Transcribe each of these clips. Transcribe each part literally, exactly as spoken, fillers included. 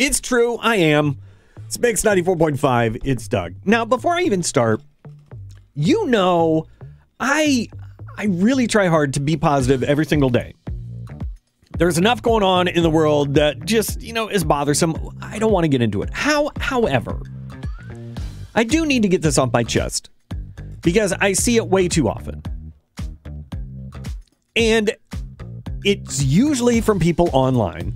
It's true. I am. It's Mix ninety-four point five. It's Doug. Now, before I even start, you know, I I really try hard to be positive every single day. There's enough going on in the world that just, you know, is bothersome. I don't want to get into it. How, however, I do need to get this off my chest because I see it way too often. And it's usually from people online.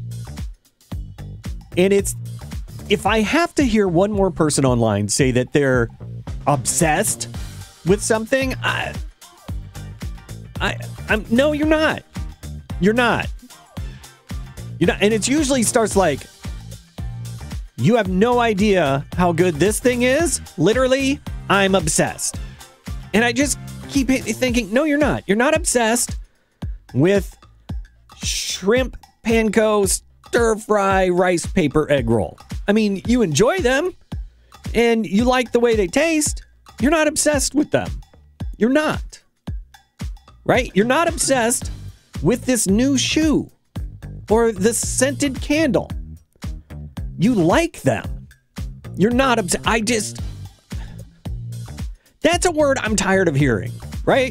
And it's, if I have to hear one more person online say that they're obsessed with something, I, I, I'm, no, you're not. You're not. You're not. And it usually starts like, you have no idea how good this thing is. Literally, I'm obsessed. And I just keep thinking, no, you're not. You're not obsessed with shrimp panko stir fry rice paper egg roll. I mean, you enjoy them and you like the way they taste. You're not obsessed with them. You're not. Right? You're not obsessed with this new shoe or this scented candle. You like them. You're not obsessed. I just... That's a word I'm tired of hearing, right?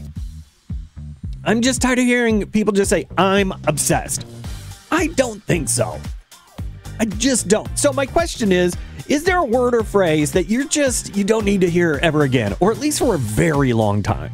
I'm just tired of hearing people just say, I'm obsessed. I don't think so. I just don't. So my question is, is there a word or phrase that you're just, you don't need to hear ever again, or at least for a very long time?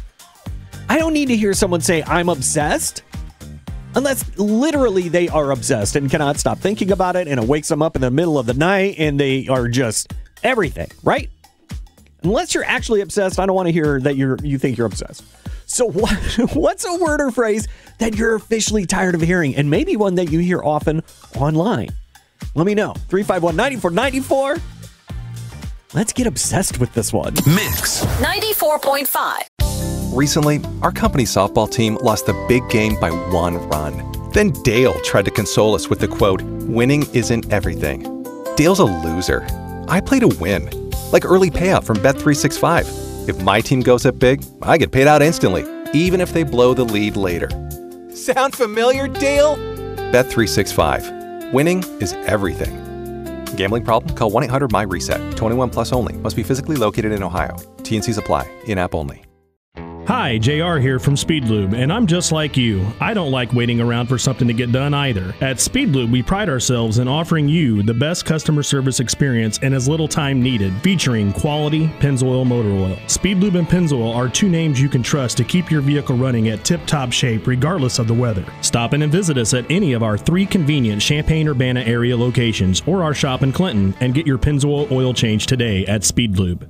I don't need to hear someone say, I'm obsessed, unless literally they are obsessed and cannot stop thinking about it, and it wakes them up in the middle of the night, and they are just everything, right? Unless you're actually obsessed, I don't want to hear that you're you think you're obsessed. So what, what's a word or phrase that you're officially tired of hearing, and maybe one that you hear often online? Let me know. three five one, nine four nine four. Let's get obsessed with this one. Mix ninety-four point five. Recently, our company softball team lost the big game by one run. Then Dale tried to console us with the quote, winning isn't everything. Dale's a loser. I play to win. Like early payout from Bet three sixty-five. If my team goes up big, I get paid out instantly, even if they blow the lead later. Sound familiar, Dale? Bet three sixty-five. Winning is everything. Gambling problem? Call one eight hundred M Y reset. twenty-one plus only. Must be physically located in Ohio. T and Cs apply. In-app only. Hi, J R here from Speedlube, and I'm just like you. I don't like waiting around for something to get done either. At Speedlube, we pride ourselves in offering you the best customer service experience in as little time needed, featuring quality Pennzoil motor oil. Speedlube and Pennzoil are two names you can trust to keep your vehicle running at tip-top shape regardless of the weather. Stop in and visit us at any of our three convenient Champaign-Urbana area locations or our shop in Clinton and get your Pennzoil oil change today at Speedlube.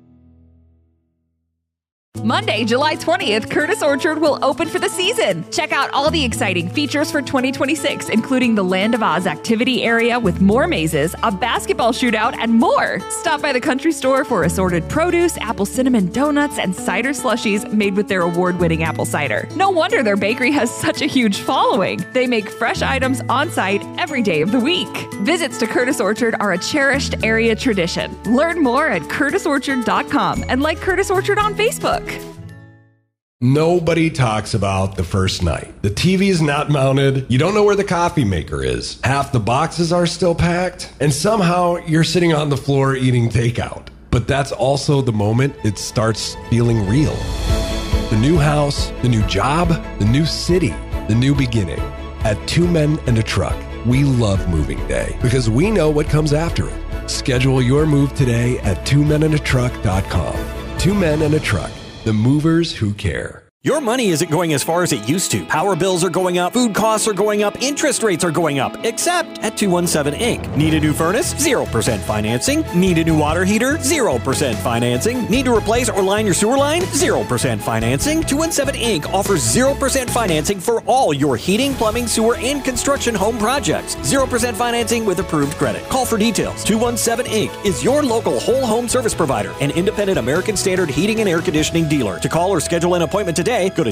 Monday, July twentieth, Curtis Orchard will open for the season. Check out all the exciting features for twenty twenty-six, including the Land of Oz activity area with more mazes, a basketball shootout, and more. Stop by the country store for assorted produce, apple cinnamon donuts, and cider slushies made with their award-winning apple cider. No wonder their bakery has such a huge following. They make fresh items on site every day of the week. Visits to Curtis Orchard are a cherished area tradition. Learn more at curtis orchard dot com and like Curtis Orchard on Facebook. Nobody talks about the first night. The T V is not mounted. You don't know where the coffee maker is. Half the boxes are still packed. And somehow you're sitting on the floor eating takeout. But that's also the moment it starts feeling real. The new house, the new job, the new city, the new beginning. At Two Men and a Truck, we love moving day because we know what comes after it. Schedule your move today at two men and a truck dot com. Two Men and a Truck. The movers who care. Your money isn't going as far as it used to. Power bills are going up, food costs are going up, interest rates are going up, except at two one seven Incorporated. Need a new furnace? zero percent financing. Need a new water heater? zero percent financing. Need to replace or line your sewer line? zero percent financing. two one seven Incorporated offers zero percent financing for all your heating, plumbing, sewer, and construction home projects. zero percent financing with approved credit. Call for details. two one seven Incorporated is your local whole home service provider and independent American Standard heating and air conditioning dealer. To call or schedule an appointment today, go to